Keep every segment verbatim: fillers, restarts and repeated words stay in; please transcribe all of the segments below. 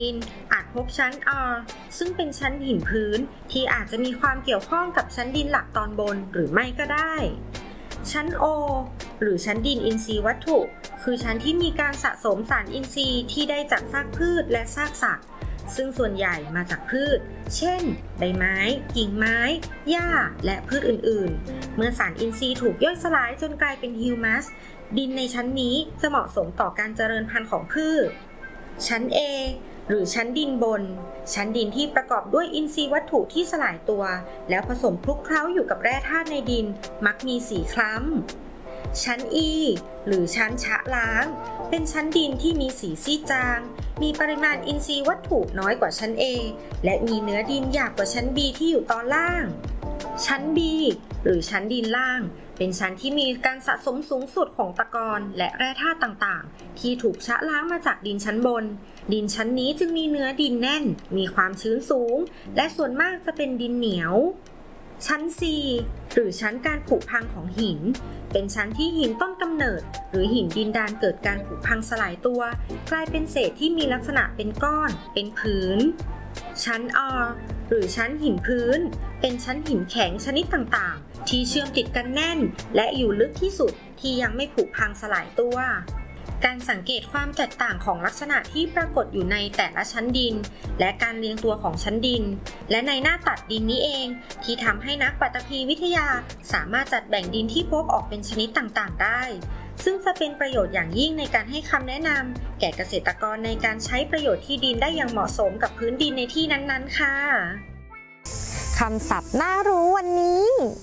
ดินอาจพบชั้น R ซึ่งเป็นชั้นหินพื้นที่อาจจะมีความเกี่ยวข้องกับชั้นดินหลักตอนบนหรือไม่ก็ได้ชั้น O หรือชั้นดินอินทรีย์วัตถุคือชั้นที่มีการสะสมสารอินทรีย์ที่ได้จากซากพืชและซากสัตว์ซึ่งส่วนใหญ่มาจากพืชเช่นใบไม้กิ่งไม้หญ้าและพืชอื่นๆเมื่อสารอินทรีย์ถูกย่อยสลายจนกลายเป็นฮิวมัสดินในชั้นนี้จะเหมาะสมต่อการเจริญพันธุ์ของพืชชั้น A หรือชั้นดินบนชั้นดินที่ประกอบด้วยอินทรีย์วัตถุที่สลายตัวแล้วผสมคลุกเคล้าอยู่กับแร่ธาตุในดินมักมีสีคล้ำชั้น E หรือชั้นชะล้างเป็นชั้นดินที่มีสีซีดจางมีปริมาณอินทรีย์วัตถุน้อยกว่าชั้น A และมีเนื้อดินหยาบกว่าชั้น B ที่อยู่ตอนล่างชั้น B หรือชั้นดินล่างเป็นชั้นที่มีการสะสมสูงสุดของตะกอนและแร่ธาตุต่างๆที่ถูกชะล้างมาจากดินชั้นบนดินชั้นนี้จึงมีเนื้อดินแน่นมีความชื้นสูงและส่วนมากจะเป็นดินเหนียวชั้น C หรือชั้นการผุพังของหินเป็นชั้นที่หินต้นกำเนิดหรือหินดินดานเกิดการผุพังสลายตัวกลายเป็นเศษที่มีลักษณะเป็นก้อนเป็นพื้นชั้น R หรือชั้นหินพื้นเป็นชั้นหินแข็งชนิดต่างๆที่เชื่อมติดกันแน่นและอยู่ลึกที่สุดที่ยังไม่ผุพังสลายตัวการสังเกตความแตกต่างของลักษณะที่ปรากฏอยู่ในแต่ละชั้นดินและการเรียงตัวของชั้นดินและในหน้าตัดดินนี้เองที่ทำให้นักปฐพีวิทยาสามารถจัดแบ่งดินที่พบออกเป็นชนิดต่างๆได้ซึ่งจะเป็นประโยชน์อย่างยิ่งในการให้คำแนะนำแก่เกษตรกรในการใช้ประโยชน์ที่ดินได้อย่างเหมาะสมกับพื้นดินในที่นั้นๆค่ะคำศัพท์น่ารู้วันนี้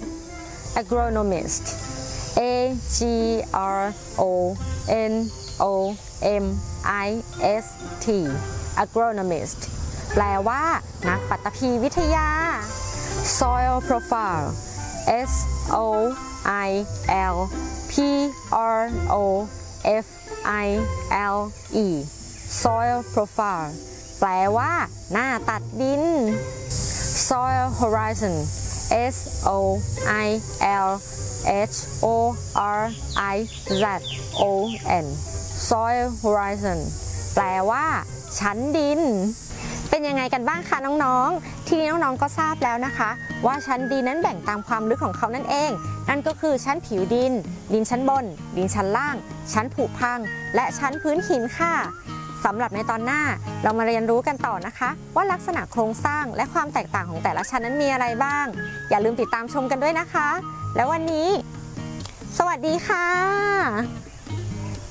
agronomist A G R O N O M I S T agronomist แปลว่านักปฐพีวิทยา soil profile S O I L P R O F I L E soil profile แปลว่าหน้าตัดดิน soil horizon S O I L H O R I Z O N soil horizon แปลว่าชั้นดินเป็นยังไงกันบ้างคะน้องๆทีนี้น้องๆก็ทราบแล้วนะคะว่าชั้นดินนั้นแบ่งตามความลึกของเขานั่นเองนั่นก็คือชั้นผิวดินดินชั้นบนดินชั้นล่างชั้นผุพังและชั้นพื้นหินค่ะสำหรับในตอนหน้าเรามาเรียนรู้กันต่อนะคะว่าลักษณะโครงสร้างและความแตกต่างของแต่ละชั้นนั้นมีอะไรบ้างอย่าลืมติดตามชมกันด้วยนะคะแล้ววันนี้สวัสดีค่ะ